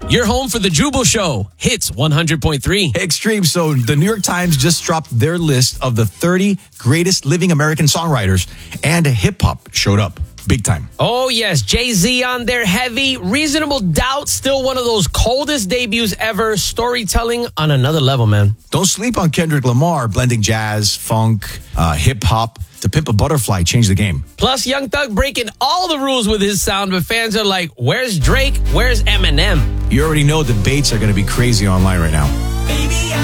You're home for the Jubal Show. Hits 100.3. Extreme. So the New York Times just dropped their list of the 30 greatest living American songwriters, and hip hop showed up big time. Oh, yes. Jay-Z on there heavy. Reasonable Doubt, still one of those coldest debuts ever. Storytelling on another level, man. Don't sleep on Kendrick Lamar, blending jazz, funk, hip hop. To Pimp a Butterfly changed the game. Plus, Young Thug breaking all the rules with his sound, but fans are like, where's Drake? Where's Eminem? You already know debates are going to be crazy online right now. Baby,